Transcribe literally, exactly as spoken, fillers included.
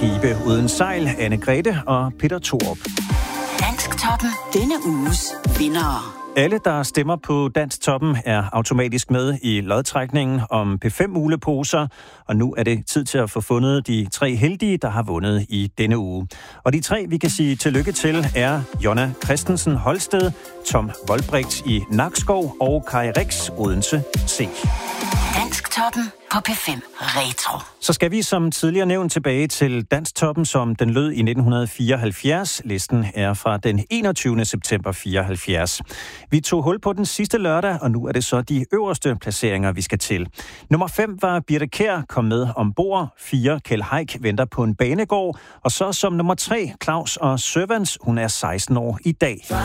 skibe uden sejl, Anne Grete og Peter Thorup. Dansktoppen. Denne uges vindere. Alle, der stemmer på Dansktoppen, er automatisk med i lodtrækningen om P fem uleposer, og nu er det tid til at få fundet de tre heldige, der har vundet i denne uge. Og de tre, vi kan sige tillykke til, er Jonna Christensen Holsted, Tom Voldbrigt i Nakskov og Kai Rix Odense C. Dansktoppen på P fem Retro. Så skal vi som tidligere nævnt tilbage til Dansktoppen, som den lød i nitten fireoghalvfjerds. Listen er fra den enogtyvende september fireoghalvfjerds. Vi tog hul på den sidste lørdag, og nu er det så de øverste placeringer, vi skal til. Nummer fem var Birthe Kjær, kom med ombord. fire Kjeld Haik venter på en banegård. Og så som nummer tre Claus og Servants, hun er seksten år i dag.